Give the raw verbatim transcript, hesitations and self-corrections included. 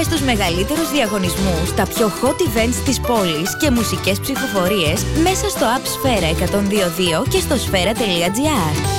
στους μεγαλύτερους διαγωνισμούς, τα πιο hot events της πόλης και μουσικές ψηφοφορίες μέσα στο App Sfera εκατόν δύο δύο και στο sfera τελεία gr.